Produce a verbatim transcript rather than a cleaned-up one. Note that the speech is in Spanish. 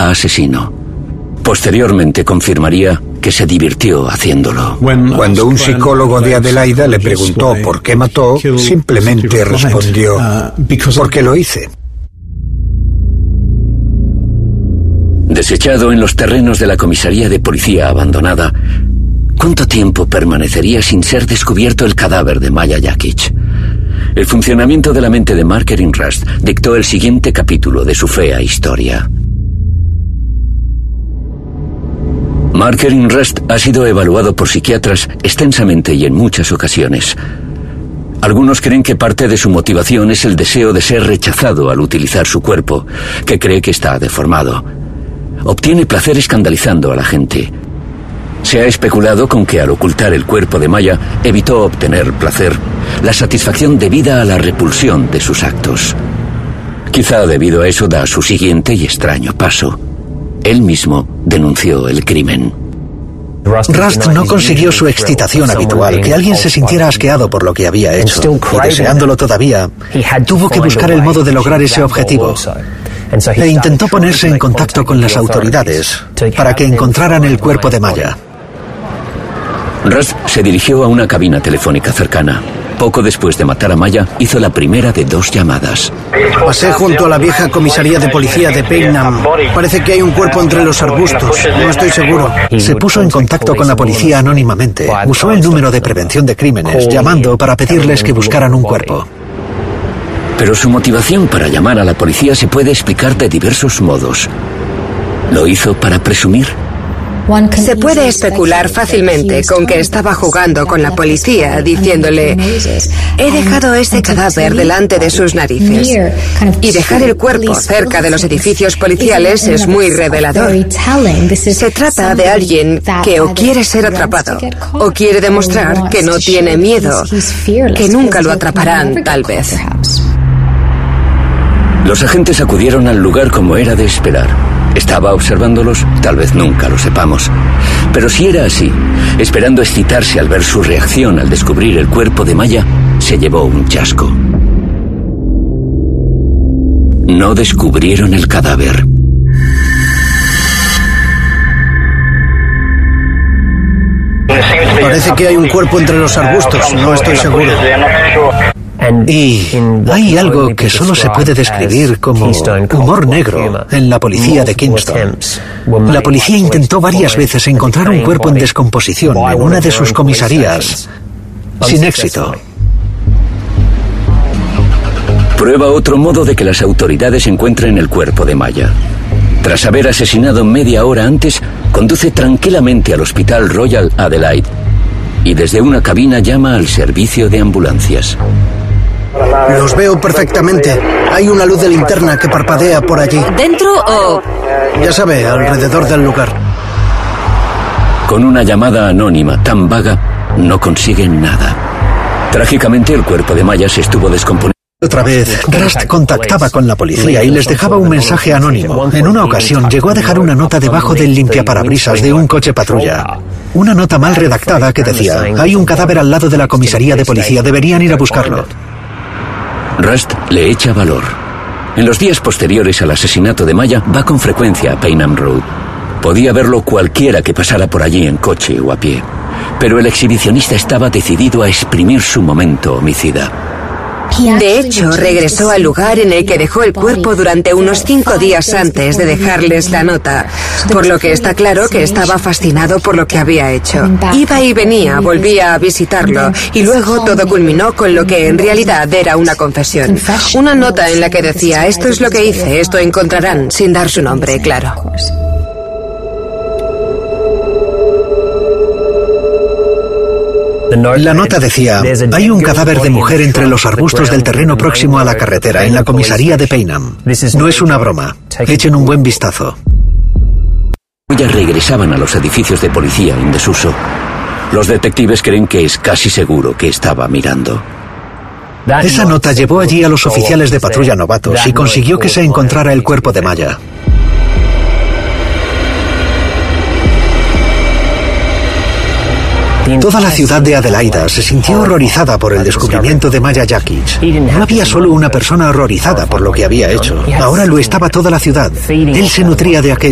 a asesino. Posteriormente confirmaría que se divirtió haciéndolo. Cuando un psicólogo de Adelaida le preguntó por qué mató, simplemente respondió: porque lo hice. Desechado en los terrenos de la comisaría de policía abandonada, ¿cuánto tiempo permanecería sin ser descubierto el cadáver de Maya Jakic? El funcionamiento de la mente de Marguerite Rust dictó el siguiente capítulo de su fea historia. Marguerite Rust ha sido evaluado por psiquiatras extensamente y en muchas ocasiones. Algunos creen que parte de su motivación es el deseo de ser rechazado al utilizar su cuerpo, que cree que está deformado. Obtiene placer escandalizando a la gente. Se ha especulado con que al ocultar el cuerpo de Maya evitó obtener placer, la satisfacción debida a la repulsión de sus actos. Quizá debido a eso da su siguiente y extraño paso. Él mismo denunció el crimen. Rust no consiguió su excitación habitual, que alguien se sintiera asqueado por lo que había hecho, y deseándolo todavía, tuvo que buscar el modo de lograr ese objetivo. E intentó ponerse en contacto con las autoridades para que encontraran el cuerpo de Maya. Rust se dirigió a una cabina telefónica cercana. Poco después de matar a Maya, hizo la primera de dos llamadas. Pasé junto a la vieja comisaría de policía de Payneham. Parece que hay un cuerpo entre los arbustos. No estoy seguro. Se puso en contacto con la policía anónimamente. Usó el número de prevención de crímenes, llamando para pedirles que buscaran un cuerpo. Pero su motivación para llamar a la policía se puede explicar de diversos modos. ¿Lo hizo para presumir? Se puede especular fácilmente con que estaba jugando con la policía, diciéndole: he dejado ese cadáver delante de sus narices. Y dejar el cuerpo cerca de los edificios policiales es muy revelador. Se trata de alguien que o quiere ser atrapado, o quiere demostrar que no tiene miedo, que nunca lo atraparán, tal vez. Los agentes acudieron al lugar como era de esperar. ¿Estaba observándolos? Tal vez nunca lo sepamos. Pero si era así, esperando excitarse al ver su reacción al descubrir el cuerpo de Maya, se llevó un chasco. No descubrieron el cadáver. Parece que hay un cuerpo entre los arbustos, no estoy seguro. Y hay algo que solo se puede describir como humor negro en la policía de Kingston. La policía intentó varias veces encontrar un cuerpo en descomposición en una de sus comisarías, sin éxito. Prueba otro modo de que las autoridades encuentren el cuerpo de Maya. Tras haber asesinado media hora antes, conduce tranquilamente al Hospital Royal Adelaide y desde una cabina llama al servicio de ambulancias. Los veo perfectamente. Hay una luz de linterna que parpadea por allí. ¿Dentro o...? Ya sabe, alrededor del lugar. Con una llamada anónima tan vaga, no consiguen nada. Trágicamente, el cuerpo de Maya se estuvo descomponiendo. Otra vez, Rust contactaba con la policía y les dejaba un mensaje anónimo. En una ocasión llegó a dejar una nota debajo del limpiaparabrisas de un coche patrulla. Una nota mal redactada que decía: hay un cadáver al lado de la comisaría de policía, deberían ir a buscarlo. Rust le echa valor. En los días posteriores al asesinato de Maya, va con frecuencia a Payneham Road. Podía verlo cualquiera que pasara por allí en coche o a pie. Pero el exhibicionista estaba decidido a exprimir su momento homicida. De hecho, regresó al lugar en el que dejó el cuerpo durante unos cinco días antes de dejarles la nota, por lo que está claro que estaba fascinado por lo que había hecho. Iba y venía, volvía a visitarlo, y luego todo culminó con lo que en realidad era una confesión. Una nota en la que decía: esto es lo que hice, esto encontrarán, sin dar su nombre, claro. La nota decía: hay un cadáver de mujer entre los arbustos del terreno próximo a la carretera, en la comisaría de Payneham. No es una broma. Echen un buen vistazo. Ya regresaban a los edificios de policía en desuso. Los detectives creen que es casi seguro que estaba mirando. Esa nota llevó allí a los oficiales de patrulla novatos y consiguió que se encontrara el cuerpo de Maya. Toda la ciudad de Adelaida se sintió horrorizada por el descubrimiento de Maya Jakic. No había solo una persona horrorizada por lo que había hecho. Ahora lo estaba toda la ciudad. Él se nutría de aquello.